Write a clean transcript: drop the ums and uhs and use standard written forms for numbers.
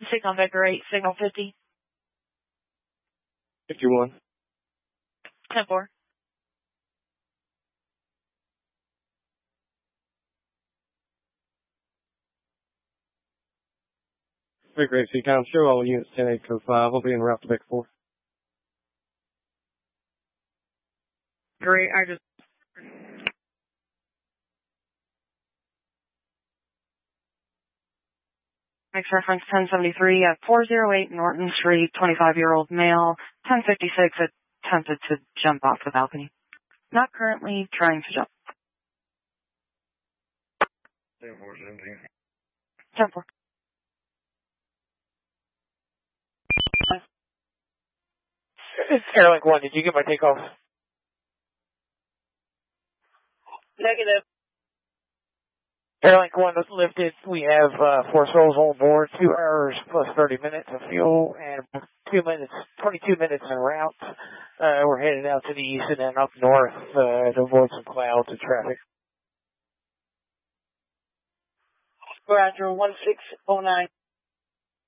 Signal Vector 8, Signal 50. 51. 10-4. Victor 8, CCOM, show all units 10-8 code 5. I'll be en route to Vector 4. Great, I just... Next reference 1073 at 408 Norton Street, 25-year-old male, 1056 attempted to jump off the balcony. Not currently trying to jump. 10-4. It's Airlink 1. Did you get my takeoff? Negative. Airlink 1 was lifted. We have 4 souls on board, 2 hours plus 30 minutes of fuel, and 22 minutes en route. We're headed out to the east and then up north to avoid some clouds and traffic. Roger, 1609.